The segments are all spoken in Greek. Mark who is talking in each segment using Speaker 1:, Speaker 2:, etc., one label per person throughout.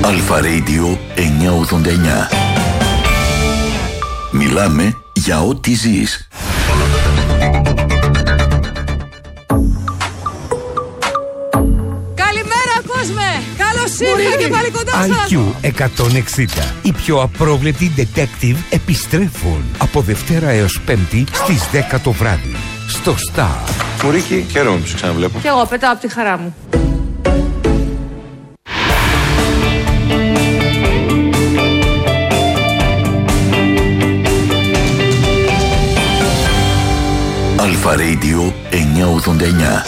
Speaker 1: Αλφα Radio 989. Μιλάμε για ό,τι ζεις.
Speaker 2: Καλημέρα κόσμε! Καλώς ήρθατε και πάλι κοντά σας!
Speaker 3: IQ 160. Οι πιο απρόβλεπτοι detective επιστρέφουν από Δευτέρα έως Πέμπτη στις 10 το βράδυ. Στο Star.
Speaker 4: Μουρίκη, χαίρομαι που σε ξαναβλέπω.
Speaker 2: Και εγώ πετάω από τη χαρά μου.
Speaker 1: Αλφα Radio 989.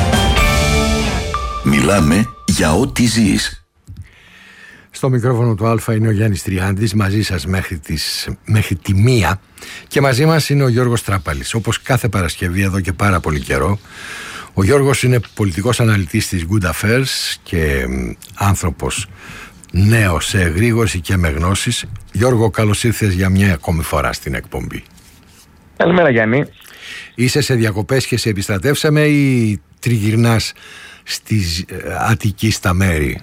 Speaker 1: Μιλάμε για ό,τι ζεις.
Speaker 5: Στο μικρόφωνο του Αλφα είναι ο Γιάννης Τριάντης, μαζί σας μέχρι τη 1, και μαζί μας είναι ο Γιώργος Τράπαλης. Όπως κάθε Παρασκευή εδώ και πάρα πολύ καιρό, ο Γιώργος είναι πολιτικός αναλυτής της Good Affairs και άνθρωπος νέος σε εγρήγορση και με γνώσεις. Γιώργο, καλώς ήρθες για μια ακόμη φορά στην εκπομπή.
Speaker 6: Καλημέρα, Γιάννη.
Speaker 5: Είσαι σε διακοπές και σε επιστρατεύσαμε ή τριγυρνάς στη Αττική στα μέρη?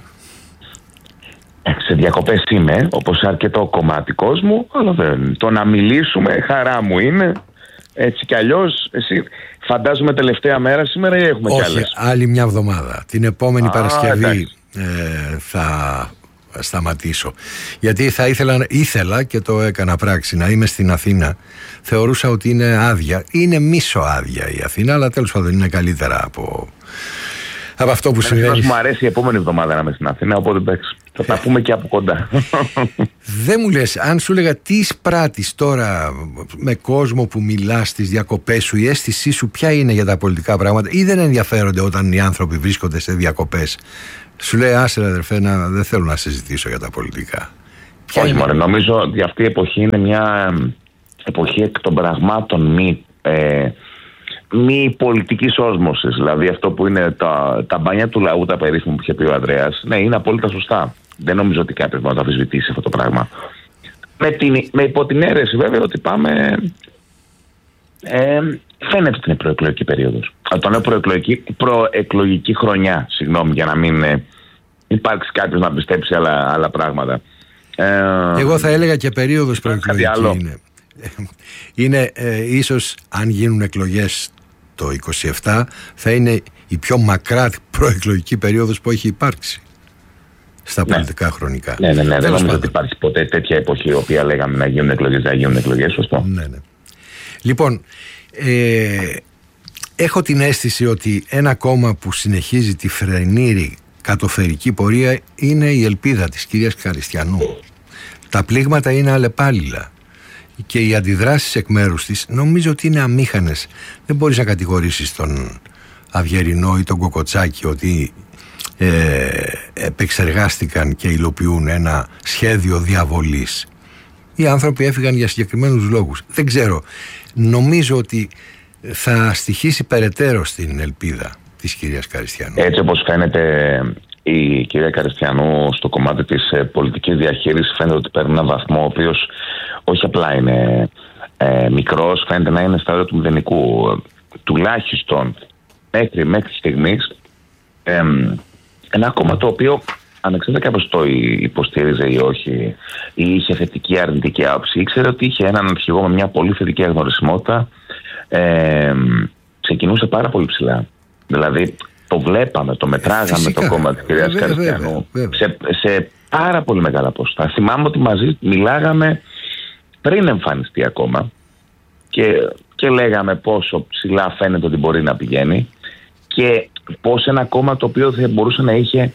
Speaker 6: Σε διακοπές είμαι, όπως αρκετό κομμάτι κόσμου, αλλά δεν. Το να μιλήσουμε χαρά μου είναι. Έτσι κι αλλιώς, εσύ φαντάζομαι τελευταία μέρα σήμερα ή έχουμε κι άλλες?
Speaker 5: Άλλη μια εβδομάδα. Την επόμενη Παρασκευή θα σταματήσω. Γιατί θα ήθελα και το έκανα πράξη, να είμαι στην Αθήνα. Θεωρούσα ότι είναι άδεια. Είναι μισοάδεια η Αθήνα, αλλά τέλος πάντων είναι καλύτερα από αυτό που συμβαίνει.
Speaker 6: Μου αρέσει η επόμενη εβδομάδα να είμαι στην Αθήνα, οπότε θα τα πούμε και από κοντά.
Speaker 5: Δεν μου λες, αν σου έλεγα τι εισπράττεις τώρα με κόσμο που μιλάς στις διακοπές σου, η αίσθησή σου ποια είναι για τα πολιτικά πράγματα, ή δεν ενδιαφέρονται όταν οι άνθρωποι βρίσκονται σε διακοπές? Σου λέει, άσε αδερφέ, δεν θέλω να συζητήσω για τα πολιτικά.
Speaker 6: Όχι μωρέ, νομίζω ότι αυτή η εποχή είναι μια εποχή εκ των πραγμάτων μη πολιτικής όσμωσης. Δηλαδή αυτό που είναι τα μπάνια του λαού, τα περίφημα που είχε πει ο Ανδρέας, ναι, είναι απόλυτα σωστά. Δεν νομίζω ότι κάποιος μπορεί να το αμφισβητήσει αυτό το πράγμα. Με υπό την αίρεση βέβαια ότι πάμε... φαίνεται ότι είναι προεκλογική περίοδος. Το λέω προεκλογική χρονιά, συγγνώμη, για να μην υπάρξει κάποιος να πιστέψει άλλα πράγματα.
Speaker 5: Εγώ θα έλεγα και περίοδος προεκλογική είναι. Είναι ίσως, αν γίνουν εκλογές το 27, θα είναι η πιο μακρά προεκλογική περίοδος που έχει υπάρξει στα πολιτικά χρονικά.
Speaker 6: Ναι, δεν νομίζω ότι υπάρχει ποτέ τέτοια εποχή η οποία λέγαμε να γίνουν εκλογές, σωστό.
Speaker 5: Ναι. Λοιπόν, έχω την αίσθηση ότι ένα κόμμα που συνεχίζει τη φρενήρη κατοφερική πορεία είναι η ελπίδα της κυρίας Καριστιανού. Τα πλήγματα είναι αλλεπάλληλα και οι αντιδράσεις εκ μέρους της νομίζω ότι είναι αμήχανες. Δεν μπορείς να κατηγορήσεις τον Αυγερινό ή τον Κοκοτσάκη ότι επεξεργάστηκαν και υλοποιούν ένα σχέδιο διαβολής. Οι άνθρωποι έφυγαν για συγκεκριμένους λόγους. Δεν ξέρω. Νομίζω ότι θα στοιχήσει περαιτέρω στην ελπίδα της κυρίας Καριστιανού. Έτσι
Speaker 6: όπως φαίνεται, η κυρία Καριστιανού στο κομμάτι της πολιτικής διαχείρισης φαίνεται ότι παίρνει έναν βαθμό ο οποίος όχι απλά είναι μικρός, φαίνεται να είναι στα όρια του μηδενικού. Τουλάχιστον μέχρι στιγμής ένα κόμμα το οποίο ανεξάρτητα κάποιος το υποστήριζε ή όχι, ή είχε θετική αρνητική άποψη, ήξερε ότι είχε έναν αρχηγό με μια πολύ θετική αγνωρισιμότητα, ξεκινούσε πάρα πολύ ψηλά. Δηλαδή το βλέπαμε, το μετράγαμε το κόμμα της κυρίας Καριστιανού σε πάρα πολύ μεγάλα ποσοστά. Θυμάμαι ότι μαζί μιλάγαμε πριν εμφανιστεί ακόμα και λέγαμε πόσο ψηλά φαίνεται ότι μπορεί να πηγαίνει και πώς ένα κόμμα το οποίο θα μπορούσε να είχε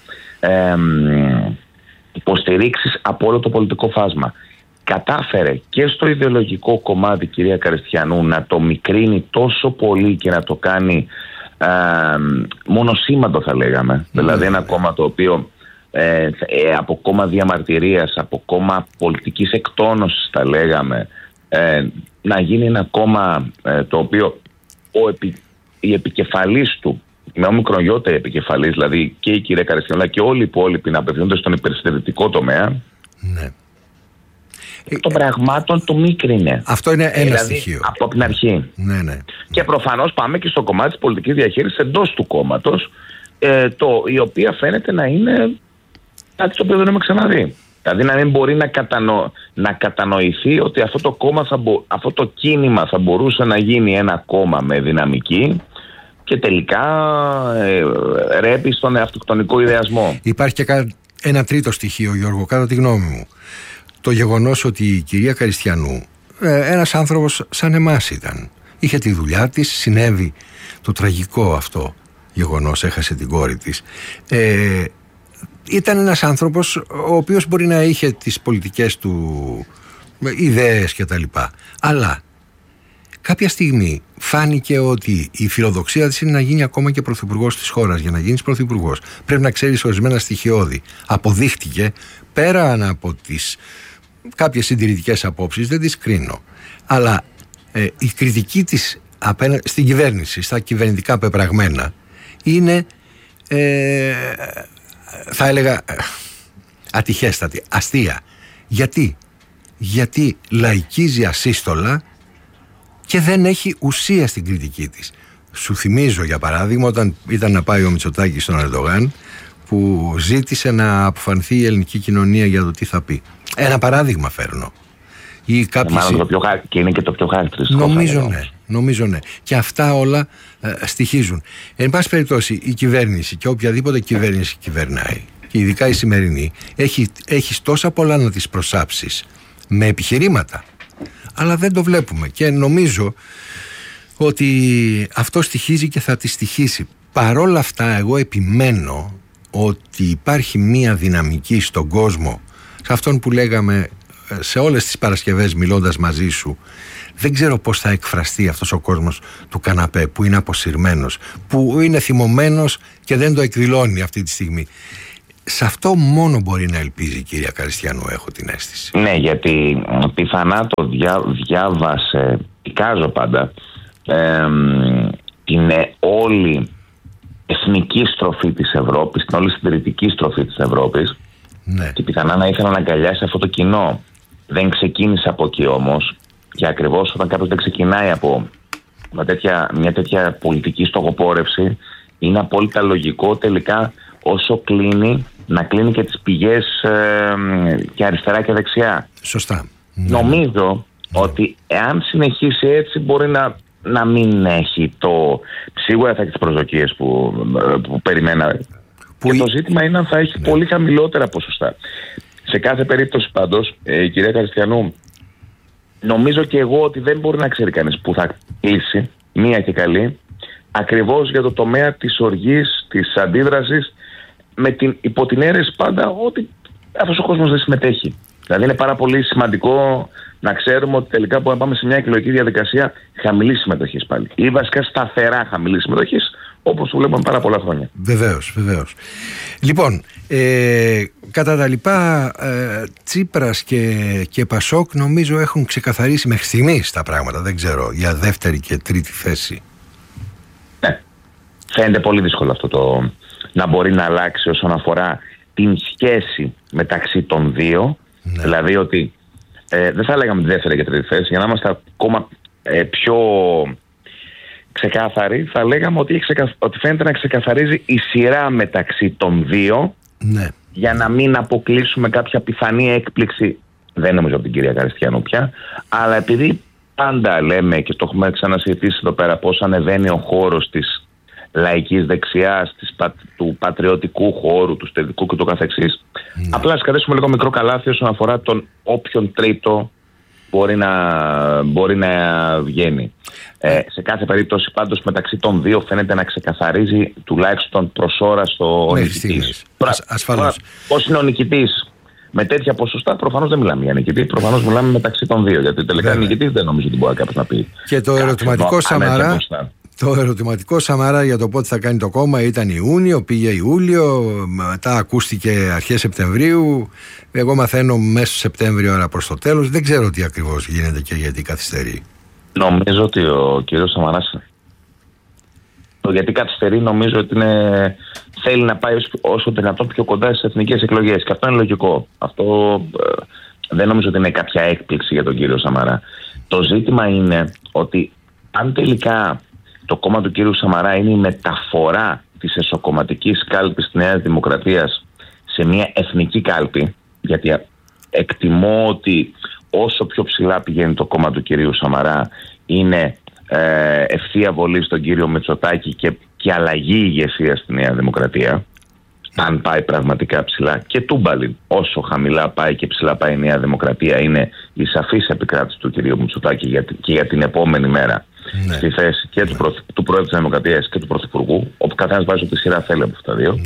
Speaker 6: υποστηρίξεις από όλο το πολιτικό φάσμα. Κατάφερε και στο ιδεολογικό κομμάτι κυρία Καριστιανού να το μικρύνει τόσο πολύ και να το κάνει μονοσήμαντο, θα λέγαμε. Δηλαδή ένα κόμμα το οποίο από κόμμα διαμαρτυρίας, από κόμμα πολιτικής εκτόνωσης, θα λέγαμε, να γίνει ένα κόμμα το οποίο η επικεφαλής του, με ομικρογιώτερη επικεφαλής, δηλαδή και η κυρία Καριστιανού και όλοι οι υπόλοιποι να απευθύνονται στον υπερσυντηρητικό τομέα,
Speaker 5: ναι,
Speaker 6: των πραγμάτων το μίκρινε.
Speaker 5: Αυτό είναι ένα στοιχείο.
Speaker 6: Από την αρχή.
Speaker 5: Ναι.
Speaker 6: Και προφανώς πάμε και στο κομμάτι της πολιτικής διαχείρισης εντός του κόμματος, η οποία φαίνεται να είναι Κάτι το οποίο δεν έχουμε ξαναδεί. Δηλαδή να μην μπορεί να κατανοηθεί ότι αυτό το κόμμα, αυτό το κίνημα θα μπορούσε να γίνει ένα κόμμα με δυναμική και τελικά ρέπει στον αυτοκτονικό ιδεασμό.
Speaker 5: Υπάρχει και ένα τρίτο στοιχείο, Γιώργο, κατά τη γνώμη μου. Το γεγονός ότι η κυρία Καριστιανού, ένας άνθρωπος σαν εμάς ήταν. Είχε τη δουλειά της, συνέβη το τραγικό αυτό γεγονός, έχασε την κόρη της. Ήταν ένας άνθρωπος ο οποίος μπορεί να είχε τις πολιτικές του ιδέες και τα λοιπά. Αλλά κάποια στιγμή φάνηκε ότι η φιλοδοξία της είναι να γίνει ακόμα και πρωθυπουργός της χώρας. Για να γίνεις πρωθυπουργός πρέπει να ξέρεις ορισμένα στοιχειώδη. Αποδείχτηκε, πέραν από τις κάποιες συντηρητικές απόψεις, δεν τις κρίνω, αλλά η κριτική της στην κυβέρνηση, στα κυβερνητικά πεπραγμένα είναι θα έλεγα ατυχέστατη, αστεία. Γιατί λαϊκίζει ασύστολα και δεν έχει ουσία στην κριτική της. Σου θυμίζω, για παράδειγμα, όταν ήταν να πάει ο Μητσοτάκης στον Ερντογάν, που ζήτησε να αποφανθεί η ελληνική κοινωνία για το τι θα πει. Ένα παράδειγμα φέρνω. Ή
Speaker 6: και είναι και το πιο χαρακτηριστικό.
Speaker 5: Νομίζω ναι. Και αυτά όλα στοιχίζουν. Εν πάση περιπτώσει, η κυβέρνηση και οποιαδήποτε κυβέρνηση κυβερνάει, και ειδικά η σημερινή, έχει τόσα πολλά να τις προσάψεις με επιχειρήματα. Αλλά δεν το βλέπουμε. Και νομίζω ότι αυτό στοιχίζει και θα τη στοιχίσει. Παρόλα αυτά, εγώ επιμένω ότι υπάρχει μία δυναμική στον κόσμο, σε αυτόν που λέγαμε σε όλες τις Παρασκευές μιλώντας μαζί σου. Δεν ξέρω πώς θα εκφραστεί αυτός ο κόσμος του καναπέ, που είναι αποσυρμένος, που είναι θυμωμένος και δεν το εκδηλώνει αυτή τη στιγμή. Σε αυτό μόνο μπορεί να ελπίζει η κυρία Καριστιανού, έχω την αίσθηση.
Speaker 6: Ναι, γιατί πιθανά το διάβασε, εικάζω πάντα, την όλη εθνική στροφή της Ευρώπης, την όλη συντηρητική στροφή της Ευρώπης.
Speaker 5: Ναι.
Speaker 6: Και πιθανά να ήθελα να αγκαλιάσει αυτό το κοινό. Δεν ξεκίνησε από εκεί όμως. Και ακριβώς όταν κάποιος δεν ξεκινάει από μια τέτοια πολιτική στοχοπόρευση, είναι απόλυτα λογικό τελικά όσο κλείνει να κλείνει και τις πηγές και αριστερά και δεξιά.
Speaker 5: Σωστά.
Speaker 6: Νομίζω ότι εάν συνεχίσει έτσι μπορεί να μην έχει σίγουρα θα έχει τις προσδοκίες που περιμέναμε. Και το ζήτημα είναι αν θα έχει πολύ χαμηλότερα ποσοστά. Σε κάθε περίπτωση πάντως, η κυρία Καριστιανού, νομίζω και εγώ ότι δεν μπορεί να ξέρει κανείς που θα κλείσει, μία και καλή, ακριβώς για το τομέα της οργής, της αντίδρασης, υπό την αίρεση πάντα ότι αυτός ο κόσμος δεν συμμετέχει. Δηλαδή είναι πάρα πολύ σημαντικό να ξέρουμε ότι τελικά μπορούμε να πάμε σε μια εκλογική διαδικασία χαμηλής συμμετοχής πάλι. Ή βασικά σταθερά χαμηλής συμμετοχής, όπως το βλέπουμε πάρα πολλά χρόνια.
Speaker 5: Βεβαίως. Λοιπόν, κατά τα λοιπά, Τσίπρας και Πασόκ νομίζω έχουν ξεκαθαρίσει μέχρι στιγμής τα πράγματα, δεν ξέρω, για δεύτερη και τρίτη θέση.
Speaker 6: Ναι, φαίνεται πολύ δύσκολο αυτό να μπορεί να αλλάξει όσον αφορά την σχέση μεταξύ των δύο. Ναι. Δηλαδή ότι δεν θα λέγαμε τη δεύτερη και τρίτη θέση, για να είμαστε ακόμα πιο ξεκάθαροι, θα λέγαμε ότι φαίνεται να ξεκαθαρίζει η σειρά μεταξύ των δύο. Ναι. Για να μην αποκλείσουμε κάποια πιθανή έκπληξη, δεν νομίζω από την κυρία Καριστιανού πια, αλλά επειδή πάντα λέμε και το έχουμε ξανασυζητήσει εδώ πέρα πώς ανεβαίνει ο χώρος της λαϊκής δεξιάς, του πατριωτικού χώρου, του στερετικού και το καθεξής. Ναι. Απλά ας κρατήσουμε λίγο μικρό καλάθι όσον αφορά τον όποιον τρίτο μπορεί να βγαίνει. Σε κάθε περίπτωση πάντως μεταξύ των δύο φαίνεται να ξεκαθαρίζει τουλάχιστον προς ώρα στο νικητής.
Speaker 5: Ασφαλώς.
Speaker 6: Πώς είναι ο νικητής με τέτοια ποσοστά, προφανώς δεν μιλάμε για νικητή, προφανώς μιλάμε μεταξύ των δύο. Γιατί τελικά νικητής δεν νομίζω ότι μπορεί κάποιος να πει.
Speaker 5: Και το ερωτηματικό Σαμαρά για το πότε θα κάνει το κόμμα ήταν Ιούνιο, πήγε Ιούλιο, μετά ακούστηκε αρχές Σεπτεμβρίου. Εγώ μαθαίνω μέσω Σεπτέμβριο, άρα προς το τέλος. Δεν ξέρω τι ακριβώς γίνεται και γιατί καθυστερεί.
Speaker 6: Νομίζω ότι ο κύριος Σαμαράς, γιατί καθυστερεί, νομίζω ότι θέλει να πάει όσο δυνατόν πιο κοντά στις εθνικές εκλογές. Και αυτό είναι λογικό. Αυτό δεν νομίζω ότι είναι κάποια έκπληξη για τον κύριο Σαμαρά. Το ζήτημα είναι ότι αν τελικά το κόμμα του κύριου Σαμαρά είναι η μεταφορά της εσωκομματικής κάλπης της Νέας Δημοκρατίας σε μια εθνική κάλπη, γιατί εκτιμώ ότι όσο πιο ψηλά πηγαίνει το κόμμα του κυρίου Σαμαρά, είναι ευθεία βολή στον κύριο Μητσοτάκη και αλλαγή ηγεσία στη Νέα Δημοκρατία, αν πάει πραγματικά ψηλά, και Τούμπαλιν, όσο χαμηλά πάει και ψηλά πάει η Νέα Δημοκρατία, είναι η σαφής επικράτηση του κυρίου Μητσοτάκη και για την επόμενη μέρα στη θέση και του Πρόεδρου της Δημοκρατίας και του Πρωθυπουργού, όπου καθένας βάζει ό,τι σειρά θέλει από αυτά τα δύο.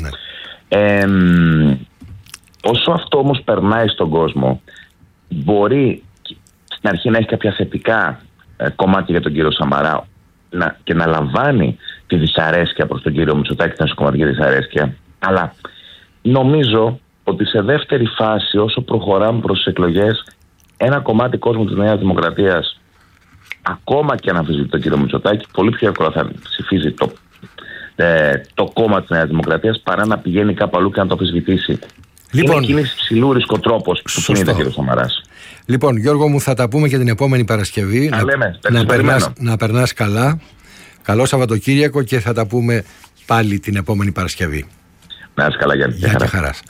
Speaker 6: Όσο αυτό όμως περνάει στον κόσμο, μπορεί στην αρχή να έχει κάποια θετικά κομμάτια για τον κύριο Σαμαρά και να λαμβάνει τη δυσαρέσκεια προς τον κύριο Μητσοτάκη, την εσωκομματική δυσαρέσκεια. Αλλά νομίζω ότι σε δεύτερη φάση, όσο προχωράμε προς τις εκλογές, ένα κομμάτι κόσμου της Νέας Δημοκρατίας, ακόμα και αν αμφισβητεί τον κύριο Μητσοτάκη, πολύ πιο εύκολα θα ψηφίζει το κόμμα της Νέας Δημοκρατίας παρά να πηγαίνει κάπου αλλού και να το αμφισβητήσει.
Speaker 5: Λοιπόν,
Speaker 6: είναι κίνηση ψηλού ρισκοτρόπος που κινείται ο κύριος Σαμαράς.
Speaker 5: Λοιπόν, Γιώργο μου, θα τα πούμε και την επόμενη Παρασκευή. Να περνάς καλά. Καλό Σαββατοκύριακο και θα τα πούμε πάλι την επόμενη Παρασκευή.
Speaker 6: Να είσαι καλά, Γιάννη.
Speaker 5: Γεια και χαράς.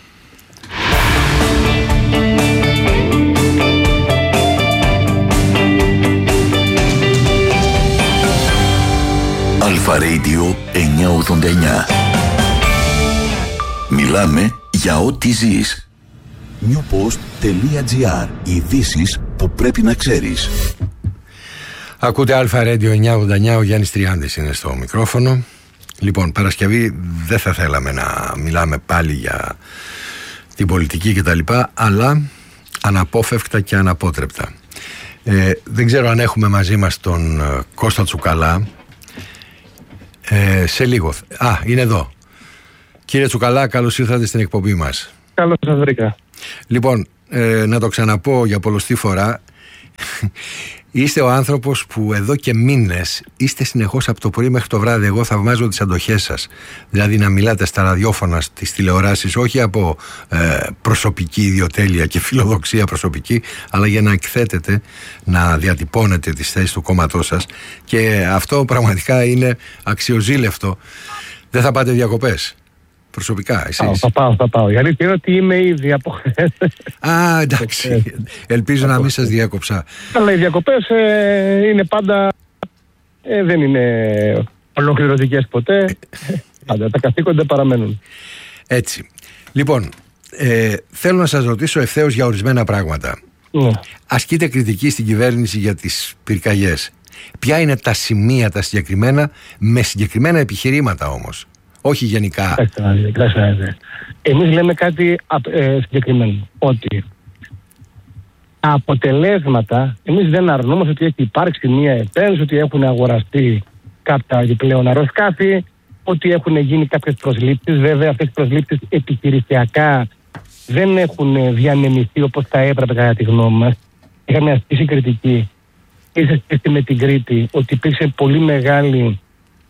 Speaker 1: Αλφα Radio 989. Μιλάμε για ό,τι ζεις. Newpost.gr. Ειδήσεις που πρέπει να ξέρεις.
Speaker 5: Ακούτε Αλφα Radio 989. Ο Γιάννης Τριάντης είναι στο μικρόφωνο. Λοιπόν, Παρασκευή δεν θα θέλαμε να μιλάμε πάλι για την πολιτική και τα λοιπά, αλλά αναπόφευκτα και αναπότρεπτα. Δεν ξέρω αν έχουμε μαζί μας τον Κώστα Τσουκαλά. Σε λίγο. Είναι εδώ. Κύριε Τσουκαλά, καλώς ήρθατε στην εκπομπή μας.
Speaker 7: Καλώς σας βρήκα.
Speaker 5: Λοιπόν, να το ξαναπώ για πολλοστή φορά. Είστε ο άνθρωπος που εδώ και μήνες είστε συνεχώς από το πρωί μέχρι το βράδυ. Εγώ θαυμάζω τις αντοχές σας. Δηλαδή να μιλάτε στα ραδιόφωνα, στις τηλεοράσεις, όχι από προσωπική ιδιοτέλεια και φιλοδοξία προσωπική, αλλά για να εκθέτετε, να διατυπώνετε τις θέσεις του κόμματός σας. Και αυτό πραγματικά είναι αξιοζήλευτο. Δεν θα πάτε διακοπές? Προσωπικά, εσείς?
Speaker 7: Θα πάω. Η αλήθεια είναι ότι είμαι ήδη από χθες.
Speaker 5: Εντάξει. Ελπίζω να μην σας διέκοψα.
Speaker 7: Αλλά οι διακοπές είναι πάντα... δεν είναι ολοκληρωτικές ποτέ. Πάντα τα καθήκοντα παραμένουν.
Speaker 5: Έτσι. Λοιπόν, θέλω να σας ρωτήσω ευθέως για ορισμένα πράγματα. Ασκείτε κριτική στην κυβέρνηση για τις πυρκαγιές. Ποια είναι τα σημεία τα συγκεκριμένα, με συγκεκριμένα επιχειρήματα όμως? Όχι γενικά.
Speaker 7: Εμείς λέμε κάτι συγκεκριμένο. Ότι τα αποτελέσματα, εμείς δεν αρνούμαστε ότι έχει υπάρξει μια επένδυση, ότι έχουν αγοραστεί κάποια επιπλέον αεροσκάφη, ότι έχουν γίνει κάποιες προσλήψεις. Βέβαια, αυτές οι προσλήψεις επιχειρησιακά δεν έχουν διανεμηθεί όπως θα έπρεπε, κατά τη γνώμη μας. Είχαμε ασκήσει κριτική σε σχέση με την Κρήτη, ότι υπήρξε πολύ μεγάλη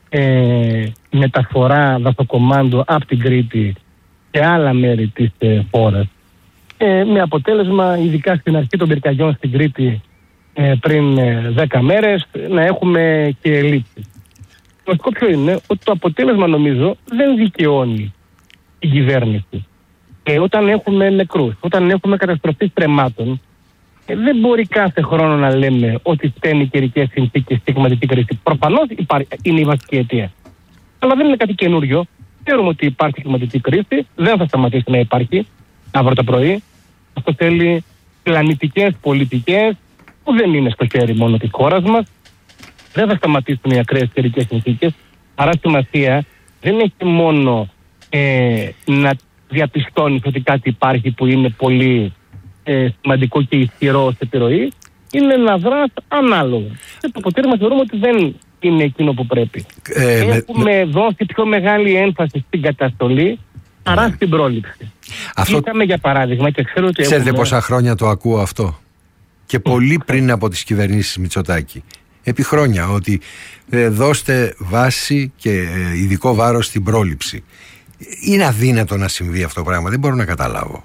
Speaker 7: μεταφορά δασοκομάντου από την Κρήτη και άλλα μέρη της χώρας, με αποτέλεσμα, ειδικά στην αρχή των πυρκαγιών στην Κρήτη πριν 10 μέρες, να έχουμε και ελλείψεις. Το βασικό ποιο είναι? Ότι το αποτέλεσμα, νομίζω, δεν δικαιώνει την κυβέρνηση. Όταν έχουμε νεκρούς, όταν έχουμε καταστροφή στρεμμάτων, δεν μπορεί κάθε χρόνο να λέμε ότι φταίνει οι καιρικές συνθήκες στη κλιματική κρίση. Προφανώς είναι η βασική αιτία. Αλλά δεν είναι κάτι καινούριο. Ξέρουμε ότι υπάρχει κλιματική κρίση, δεν θα σταματήσει να υπάρχει αύριο το πρωί. Αυτό θέλει πλανητικές πολιτικές που δεν είναι στο χέρι μόνο της χώρας μας. Δεν θα σταματήσουν οι ακραίες καιρικές συνθήκες. Άρα σημασία δεν έχει μόνο να διαπιστώνεις ότι κάτι υπάρχει που είναι πολύ σημαντικό και ισχυρό σε επιρροή, είναι να δράσει ανάλογα. Και το αποτέλεσμα θεωρούμε ότι δεν είναι εκείνο που πρέπει. Έχουμε δώσει πιο μεγάλη έμφαση στην καταστολή παρά στην πρόληψη. Είχαμε, για παράδειγμα, και ξέρω ότι
Speaker 5: ξέρετε πόσα χρόνια το ακούω αυτό? Και πολύ πριν από τις κυβερνήσεις Μητσοτάκη. Επί χρόνια, ότι δώστε βάση και ειδικό βάρος στην πρόληψη. Είναι αδύνατο να συμβεί αυτό το πράγμα? Δεν μπορώ να καταλάβω.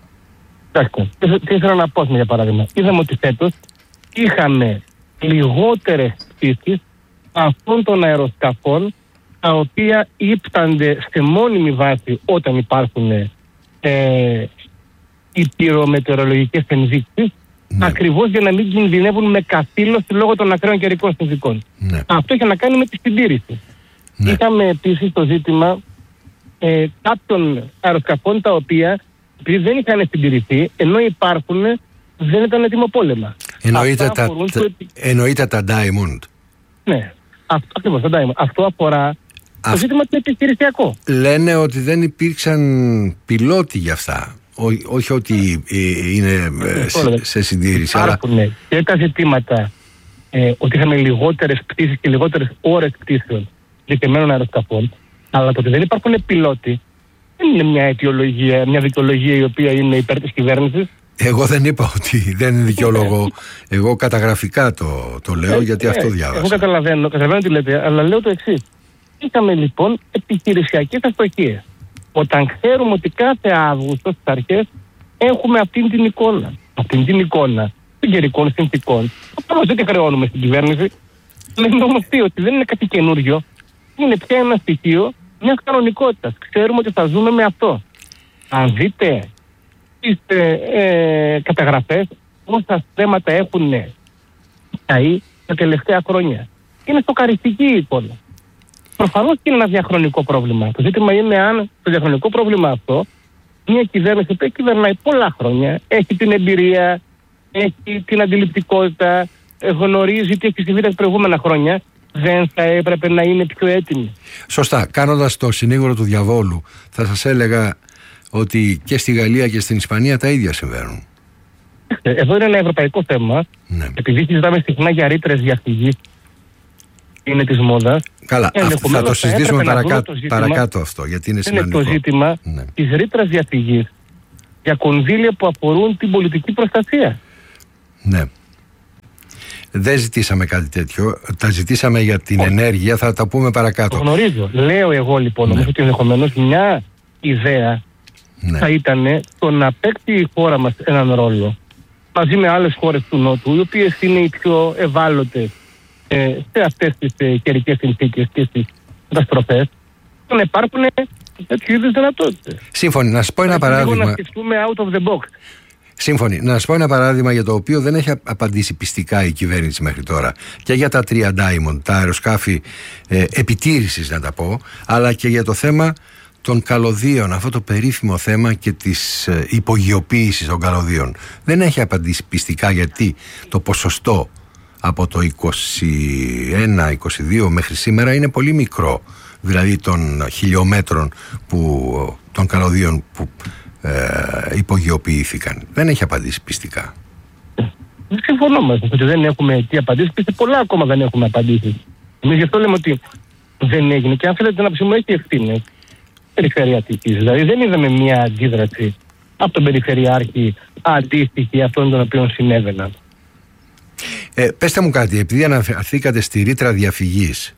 Speaker 7: Τι ήθελα να πω, για παράδειγμα. Είδαμε ότι φέτος είχαμε λιγότερες πτήσεις αυτών των αεροσκαφών, τα οποία ύπτανται σε μόνιμη βάση όταν υπάρχουν οι πυρομετεωρολογικές ενδείξεις, ακριβώς για να μην κινδυνεύουν με καθήλωση λόγω των ακραίων καιρικών συνθηκών. Αυτό είχε να κάνει με τη συντήρηση. Είχαμε επίσης το ζήτημα κάποιων αεροσκαφών τα οποία, επειδή δεν είχαν συντηρηθεί, ενώ υπάρχουν, δεν ήταν έτοιμο πόλεμα.
Speaker 5: Εννοείται τα Diamond.
Speaker 7: Ναι, ακριβώς τα Diamond. Αυτό αφορά το ζήτημα του επιχειρησιακό.
Speaker 5: Λένε ότι δεν υπήρξαν πιλότοι για αυτά. Όχι ότι είναι σε συντήρηση.
Speaker 7: Υπάρχουν και τα ζητήματα ότι είχαμε λιγότερες πτήσεις και λιγότερες ώρες πτήσεων συγκεκριμένων αεροσκαφών, αλλά το ότι δεν υπάρχουν πιλότοι δεν είναι μια αιτιολογία, μια δικαιολογία η οποία είναι υπέρ της κυβέρνησης.
Speaker 5: Εγώ δεν είπα ότι δεν δικαιολογώ. Εγώ καταγραφικά το λέω, γιατί αυτό διάβασα.
Speaker 7: Εγώ καταλαβαίνω τι λέτε, αλλά λέω το εξής. Είχαμε λοιπόν επιχειρησιακές αστοχίες. Όταν ξέρουμε ότι κάθε Αύγουστο στις αρχές έχουμε αυτήν την εικόνα των καιρικών συνθηκών, απλώς δεν τη χρεώνουμε στην κυβέρνηση. Λέμε όμως ότι δεν είναι κάτι καινούριο. Είναι πια ένα στοιχείο μιας κανονικότητας. Ξέρουμε ότι θα ζούμε με αυτό. Αν δείτε τις καταγραφές, πόσα θέματα έχουν καεί τα τελευταία χρόνια. Είναι σοκαριστική η εικόνα. Προφανώς και είναι ένα διαχρονικό πρόβλημα. Το ζήτημα είναι αν το διαχρονικό πρόβλημα αυτό, μια κυβέρνηση που κυβερνάει πολλά χρόνια, έχει την εμπειρία, έχει την αντιληπτικότητα, γνωρίζει τι έχει συμβεί τα προηγούμενα χρόνια, δεν θα έπρεπε να είναι πιο έτοιμη.
Speaker 5: Σωστά. Κάνοντας το συνήγορο του διαβόλου, θα σας έλεγα ότι και στη Γαλλία και στην Ισπανία τα ίδια συμβαίνουν.
Speaker 7: Εδώ είναι ένα ευρωπαϊκό θέμα. Ναι. Επειδή συζητάμε συχνά για ρήτρες διαφυγής, είναι της μόδας.
Speaker 5: Καλά, θα το συζητήσουμε παρακάτω αυτό, γιατί είναι σημαντικό.
Speaker 7: Είναι το ζήτημα της ρήτρας διαφυγής για κονδύλια που αφορούν την πολιτική προστασία.
Speaker 5: Ναι. Δεν ζητήσαμε κάτι τέτοιο. Τα ζητήσαμε για την ενέργεια, θα τα πούμε παρακάτω.
Speaker 7: Το γνωρίζω. Λέω εγώ λοιπόν όμως ότι ενδεχομένως μια ιδέα θα ήταν το να παίξει η χώρα μας έναν ρόλο μαζί με άλλες χώρες του Νότου, οι οποίες είναι οι πιο ευάλωτες σε αυτές τις καιρικές συνθήκες και στις καταστροφές, να υπάρχουν τέτοιου είδους δυνατότητες.
Speaker 5: Σύμφωνοι. Να σας πω ένα παράδειγμα.
Speaker 7: Να σκεφτούμε out of the box.
Speaker 5: Σύμφωνοι. Να σας πω ένα παράδειγμα για το οποίο δεν έχει απαντήσει πιστικά η κυβέρνηση μέχρι τώρα. Και για τα 3 Diamond, τα αεροσκάφη επιτήρησης να τα πω, αλλά και για το θέμα των καλωδίων, αυτό το περίφημο θέμα και της υπογειοποίησης των καλωδίων. Δεν έχει απαντήσει πιστικά, γιατί το ποσοστό από το 21-22 μέχρι σήμερα είναι πολύ μικρό, δηλαδή των χιλιόμετρων των καλωδίων που υπογειοποιήθηκαν. Δεν έχει απαντήσει πιστικά.
Speaker 7: Συμφωνώ μαζί ότι δεν έχουμε τι απαντήσει, και πολλά ακόμα δεν έχουμε απαντήσει. Εμείς γι' αυτό λέμε ότι δεν έγινε, και αν θέλετε να ψηφίσουμε, έχει ευθύνες περιφερειατικής. Δηλαδή δεν είδαμε μια αντίδραση από τον Περιφερειάρχη αντίστοιχη αυτών των οποίων συνέβαιναν.
Speaker 5: Πέστε μου κάτι, επειδή αναφερθήκατε στη ρήτρα διαφυγής,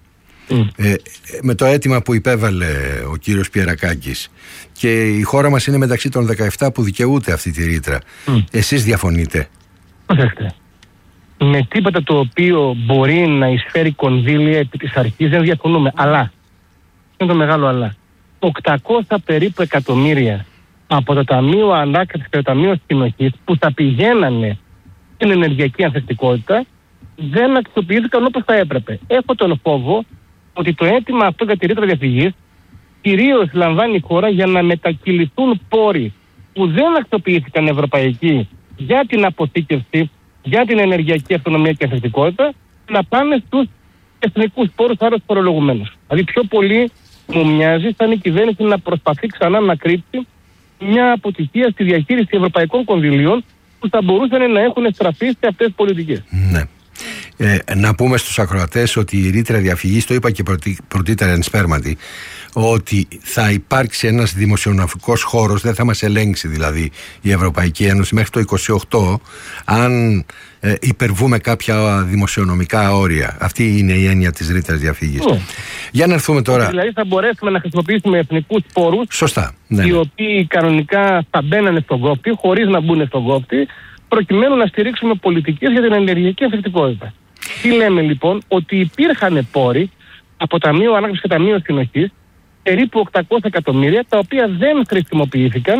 Speaker 5: με το αίτημα που υπέβαλε ο κύριος Πιερακάκης, και η χώρα μας είναι μεταξύ των 17 που δικαιούται αυτή τη ρήτρα, εσείς διαφωνείτε?
Speaker 7: Προσέξτε, με τίποτα το οποίο μπορεί να εισφέρει κονδύλια επί της αρχής δεν διαφωνούμε, αλλά, είναι το μεγάλο αλλά, 800 περίπου εκατομμύρια από το Ταμείο Ανάκαμψης και το Ταμείο Συνοχής που θα πηγαίνανε στην ενεργειακή ανθεκτικότητα δεν αξιοποιήθηκαν όπως θα έπρεπε. Έχω τον φόβο ότι το αίτημα αυτό για τη ρήτρα διαφυγής κυρίως λαμβάνει η χώρα για να μετακυληθούν πόροι που δεν αξιοποιήθηκαν ευρωπαϊκοί για την αποθήκευση, για την ενεργειακή αυτονομία και ανθεκτικότητα, να πάνε στους εθνικούς πόρους, άρα στους φορολογουμένους. Δηλαδή πιο πολύ μου μοιάζει σαν η κυβέρνηση να προσπαθεί ξανά να κρύψει μια αποτυχία στη διαχείριση ευρωπαϊκών κονδυλίων που θα μπορούσαν να έχουν στραφεί σε αυτές τις πολιτικές.
Speaker 5: Ναι. Να πούμε στους ακροατές ότι η ρήτρα διαφυγής, το είπα και πρωτήτερα εν σπέρματι, ότι θα υπάρξει ένας δημοσιονομικός χώρος, δεν θα μας ελέγξει δηλαδή η Ευρωπαϊκή Ένωση μέχρι το 28 αν υπερβούμε κάποια δημοσιονομικά όρια. Αυτή είναι η έννοια της ρήτρας διαφυγής. Για να έρθουμε τώρα.
Speaker 7: Δηλαδή θα μπορέσουμε να χρησιμοποιήσουμε εθνικούς πόρους.
Speaker 5: Σωστά.
Speaker 7: Οι οποίοι κανονικά θα μπαίνανε στον κόφτη, χωρίς να μπουν στον κόφτη, προκειμένου να στηρίξουμε πολιτικές για την ενεργειακή ανθεκτικότητα. Τι λέμε λοιπόν? Ότι υπήρχαν πόροι από Ταμείο Ανάκαμψης και Ταμείο Συνοχής, περίπου 800 εκατομμύρια, τα οποία δεν χρησιμοποιήθηκαν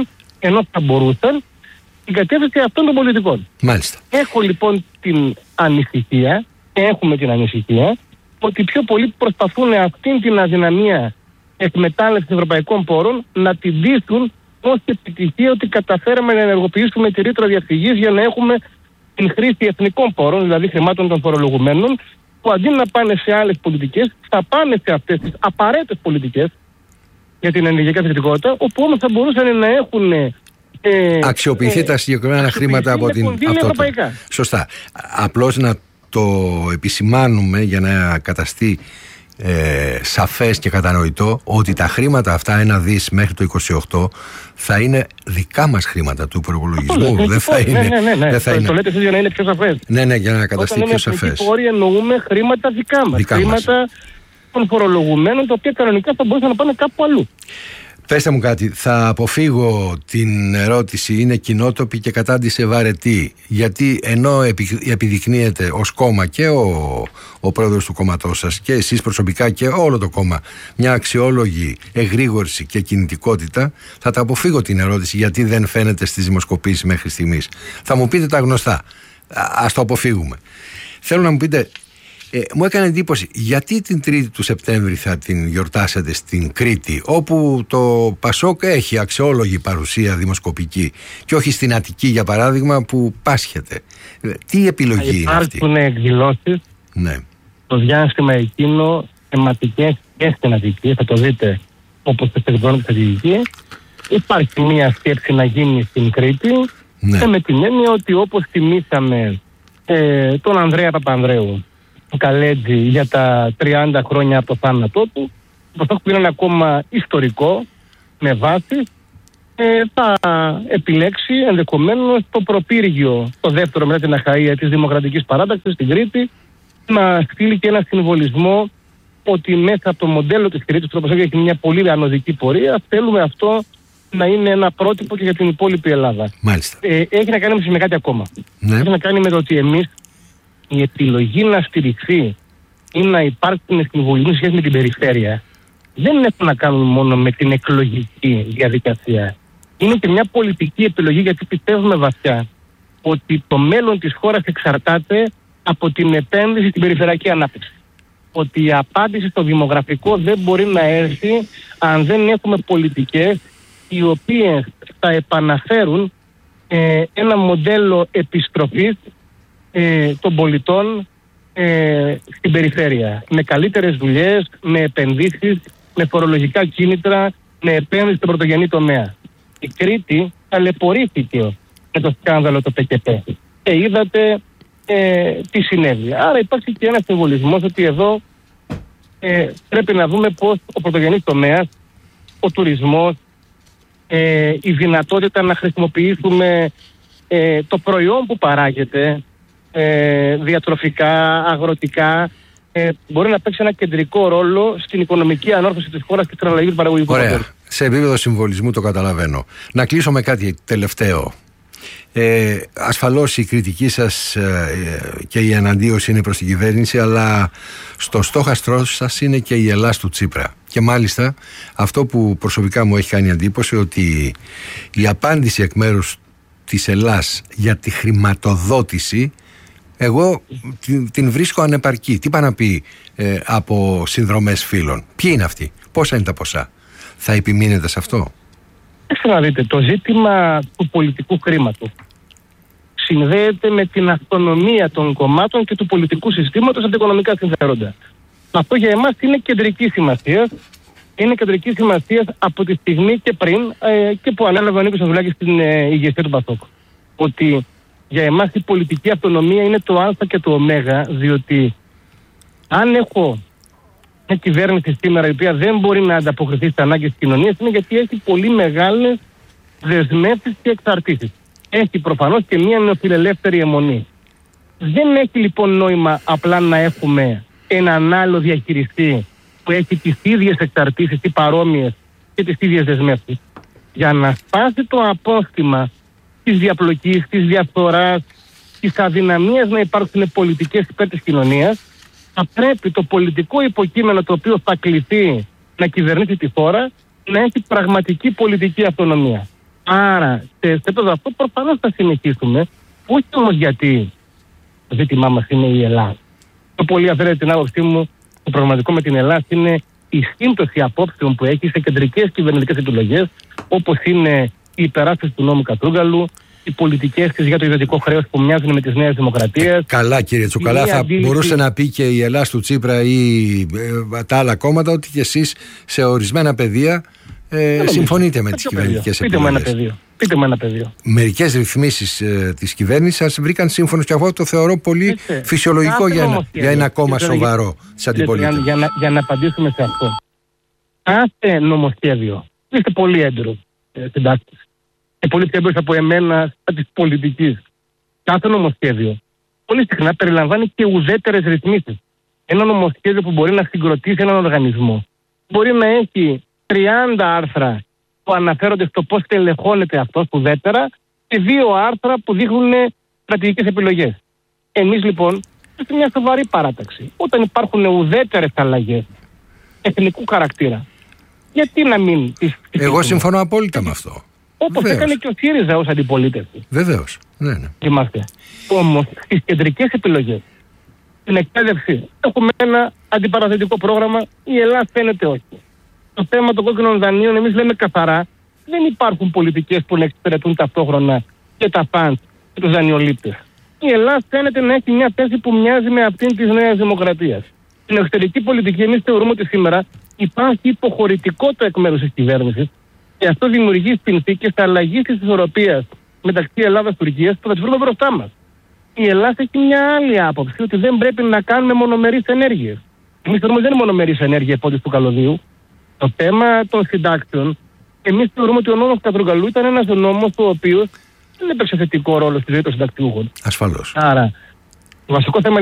Speaker 7: ενώ θα μπορούσαν, την κατεύθυνση αυτών των πολιτικών.
Speaker 5: Μάλιστα.
Speaker 7: Έχω λοιπόν την ανησυχία, έχουμε την ανησυχία, ότι πιο πολλοί προσπαθούν αυτήν την αδυναμία εκμετάλλευση ευρωπαϊκών πόρων να την δείχνουν ως επιτυχία ότι καταφέραμε να ενεργοποιήσουμε τη ρήτρα διαφυγής για να έχουμε την χρήση εθνικών πόρων, δηλαδή χρημάτων των φορολογουμένων, που αντί να πάνε σε άλλες πολιτικές, θα πάνε σε αυτές τις απαραίτητες πολιτικές για την ενεργειακή αθλητικότητα, όπου όμως θα μπορούσαν να έχουν
Speaker 5: αξιοποιηθεί τα συγκεκριμένα χρήματα από την
Speaker 7: ευρωπαϊκά.
Speaker 5: Σωστά. Απλώς να το επισημάνουμε για να καταστεί σαφές και κατανοητό ότι τα χρήματα αυτά, 1 δις μέχρι το 28, θα είναι δικά μας χρήματα του προπολογισμού. Δεν θα είναι.
Speaker 7: Το λέτε εσείς για να είναι πιο σαφές.
Speaker 5: Ναι, για να καταστεί πιο σαφές.
Speaker 7: Όταν είναι εννοούμε χρήματα δικά μας. Χρήματα των φορολογουμένων, τα οποία κανονικά θα μπορούσαν να πάνε κάπου αλλού.
Speaker 5: Πέστε μου κάτι, θα αποφύγω την ερώτηση είναι κοινότοπη και κατάντησε βαρετή, γιατί ενώ επιδεικνύεται ως κόμμα και ο πρόεδρος του κόμματός σας και εσείς προσωπικά και όλο το κόμμα μια αξιόλογη εγρήγορση και κινητικότητα, θα τα αποφύγω την ερώτηση γιατί δεν φαίνεται στις δημοσκοπήσεις μέχρι στιγμής. Θα μου πείτε τα γνωστά, ας το αποφύγουμε. Θέλω να μου πείτε, μου έκανε εντύπωση γιατί την 3η του Σεπτέμβρη θα την γιορτάσετε στην Κρήτη, όπου το Πασόκ έχει αξιόλογη παρουσία δημοσκοπική, και όχι στην Αττική για παράδειγμα που πάσχεται. Τι επιλογή είναι αυτή?
Speaker 7: Υπάρχουν εκδηλώσεις το διάστημα εκείνο θεματικές και στην Αττική, θα το δείτε όπως το εκδηλώνει τη στρατηγική. Υπάρχει μια σκέψη να γίνει στην Κρήτη και με την έννοια ότι όπως τιμήσαμε τον Ανδρέα Παπανδρέου Καλέτζη για τα 30 χρόνια από το θάνατό του, το Πασόκ είναι ένα κόμμα ιστορικό με βάση, θα επιλέξει ενδεχομένως το προπύργιο, το δεύτερο μετά την Αχαΐα της Δημοκρατικής Παράταξης στην Κρήτη, να στείλει και ένα συμβολισμό ότι μέσα από το μοντέλο της Κρήτης, το Πασόκ έχει μια πολύ ανωδική πορεία, θέλουμε αυτό να είναι ένα πρότυπο και για την υπόλοιπη Ελλάδα.
Speaker 5: Μάλιστα.
Speaker 7: Έχει να κάνει με κάτι ακόμα. Έχει να κάνει με το ότι εμείς η επιλογή να στηριχθεί ή να υπάρξουν συμβολισμούς σχέση με την περιφέρεια δεν έχουν να κάνουν μόνο με την εκλογική διαδικασία. Είναι και μια πολιτική επιλογή, γιατί πιστεύουμε βαθιά ότι το μέλλον της χώρας εξαρτάται από την επένδυση στην περιφερειακή ανάπτυξη. Ότι η απάντηση στο δημογραφικό δεν μπορεί να έρθει αν δεν έχουμε πολιτικές οι οποίες θα επαναφέρουν ένα μοντέλο επιστροφής των πολιτών στην περιφέρεια. Με καλύτερες δουλειές, με επενδύσεις, με φορολογικά κίνητρα, με επένδυση στον πρωτογενή τομέα. Η Κρήτη ταλαιπωρήθηκε με το σκάνδαλο το ΠΚΠ. Και είδατε τι συνέβη. Άρα υπάρχει και ένας συμβολισμός ότι εδώ πρέπει να δούμε πώς ο πρωτογενής τομέας, ο τουρισμός, η δυνατότητα να χρησιμοποιήσουμε το προϊόν που παράγεται, διατροφικά, αγροτικά, μπορεί να παίξει ένα κεντρικό ρόλο στην οικονομική ανόρθωση της χώρας και στην αλλαγή του παραγωγικού μοντέλου.
Speaker 5: Ωραία. Σε επίπεδο συμβολισμού το καταλαβαίνω. Να κλείσω με κάτι τελευταίο. Ασφαλώς η κριτική σας και η εναντίωση είναι προς την κυβέρνηση, αλλά στο στόχαστρό σας είναι και η Ελλάς του Τσίπρα. Και μάλιστα αυτό που προσωπικά μου έχει κάνει εντύπωση, ότι η απάντηση εκ μέρους της Ελλάς για τη χρηματοδότηση, εγώ την βρίσκω ανεπαρκή. Τι πάει να πει από συνδρομές φίλων? Ποιοι είναι αυτοί? Πόσα είναι τα ποσά? Θα επιμείνετε σε αυτό?
Speaker 7: Να δείτε, το ζήτημα του πολιτικού χρήματος συνδέεται με την αυτονομία των κομμάτων και του πολιτικού συστήματος από τα οικονομικά συμφέροντα. Αυτό για εμάς είναι κεντρική σημασία. Είναι κεντρική σημασία από τη στιγμή και πριν και που ανέλαβε ο Νίκος Ανδρουλάκης στην ηγεσία του Πασόκ. Ότι για εμάς η πολιτική αυτονομία είναι το α και το ω, διότι αν έχω μια κυβέρνηση σήμερα η οποία δεν μπορεί να ανταποκριθεί στις ανάγκες της κοινωνίας, είναι γιατί έχει πολύ μεγάλες δεσμεύσεις και εξαρτήσεις. Έχει προφανώς και μια νεοφιλελεύθερη αιμονή. Δεν έχει λοιπόν νόημα απλά να έχουμε έναν άλλο διαχειριστή που έχει τις ίδιες εξαρτήσεις ή παρόμοιες και τις ίδιες δεσμεύσεις. Για να σπάσει το απόστημα της διαπλοκής, της διαφθοράς, της αδυναμίας να υπάρξουν πολιτικές υπέρ της κοινωνίας, θα πρέπει το πολιτικό υποκείμενο το οποίο θα κληθεί να κυβερνήσει τη χώρα να έχει πραγματική πολιτική αυτονομία. Άρα, σε επίπεδο αυτό προφανώς θα συνεχίσουμε, όχι όμως γιατί το ζήτημά μας είναι η Ελλάδα. Το πολύ αφαίρεται την άποψή μου, το πραγματικό με την Ελλάδα είναι η σύμπτωση απόψεων που έχει σε κεντρικές κυβερνητικές επιλογές, όπως είναι η υπεράσπιση του νόμου Κατρούγκαλου, οι πολιτικές της για το ιδιωτικό χρέος που μοιάζουν με τις Νέες Δημοκρατίες.
Speaker 5: Καλά, κύριε Τσουκαλά, θα μπορούσε να πει και η Ελλάδα του Τσίπρα ή τα άλλα κόμματα ότι και εσείς σε ορισμένα πεδία συμφωνείτε με τις κυβερνητικές επιλογές.
Speaker 7: Πείτε μου ένα πεδίο.
Speaker 5: Μερικές ρυθμίσεις της κυβέρνησης σας βρήκαν σύμφωνος και εγώ το θεωρώ πολύ φυσιολογικό για ένα κόμμα σοβαρό της αντιπολίτευσης.
Speaker 7: Για να απαντήσουμε σε αυτό. Κάθε νομοσχέδιο, είστε πολύ έμπειρος συντάκτης και πολύ πιο έμπειρος από εμένα της πολιτικής. Κάθε νομοσχέδιο πολύ συχνά περιλαμβάνει και ουδέτερες ρυθμίσεις. Ένα νομοσχέδιο που μπορεί να συγκροτήσει έναν οργανισμό μπορεί να έχει 30 άρθρα που αναφέρονται στο πώς τελεχώνεται αυτός ουδέτερα και 2 άρθρα που δείχνουν στρατηγικές επιλογές. Εμείς λοιπόν είμαστε μια σοβαρή παράταξη. Όταν υπάρχουν ουδέτερες αλλαγές εθνικού χαρακτήρα, γιατί να μην τις...
Speaker 5: Εγώ συμφωνώ απόλυτα με αυτό.
Speaker 7: Όπως έκανε και ο ΣΥΡΙΖΑ ως αντιπολίτευση.
Speaker 5: Βεβαίως. Ναι.
Speaker 7: Είμαστε. Όμως στις κεντρικές επιλογές, στην εκπαίδευση, έχουμε ένα αντιπαραθετικό πρόγραμμα, η Ελλάδα φαίνεται όχι. Το θέμα των κόκκινων δανείων, εμείς λέμε καθαρά, δεν υπάρχουν πολιτικές που να εξυπηρετούν ταυτόχρονα και τα φαντ και τους δανειολήπτες. Η Ελλάδα φαίνεται να έχει μια θέση που μοιάζει με αυτήν της Νέας Δημοκρατίας. Στην εξωτερική πολιτική, εμείς θεωρούμε ότι σήμερα υπάρχει υποχωρητικότητα εκ μέρους της κυβέρνησης και αυτό δημιουργεί συνθήκες αλλαγής της ισορροπίας μεταξύ Ελλάδας-Τουρκίας που θα τις βρούμε μπροστά μας. Η Ελλάδα έχει μια άλλη άποψη, ότι δεν πρέπει να κάνουμε μονομερείς ενέργειες. Εμείς θεωρούμε ότι δεν είναι μονομερείς ενέργεια υπότιτλοι του καλωδίου. Το θέμα των συντάξεων, εμείς θεωρούμε ότι ο νόμος Κατρούγκαλου ήταν ένας νόμος ο οποίος δεν έπαιξε θετικό ρόλο στη ζωή των συνταξιούχων.
Speaker 5: Ασφαλώς.
Speaker 7: Άρα, το βασικό θέμα